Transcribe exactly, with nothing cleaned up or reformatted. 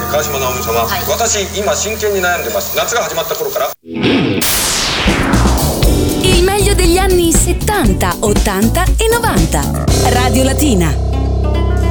川島直美様、はい、私今真剣に悩んでます。夏が始まった頃から。 Il meglio degli anni settanta, ottanta e novanta. Radio Latina.